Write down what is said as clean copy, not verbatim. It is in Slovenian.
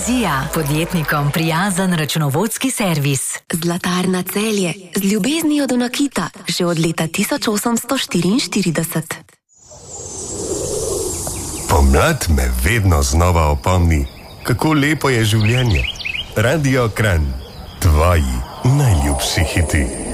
Vizija, podjetnikom prijazen računovodski servis. Zlatarna Celje, z ljubeznijo do nakita, že od leta 1844. Pomlad me vedno znova opomni, kako lepo je življenje. Radio Kranj, tvoji najljubši hiti.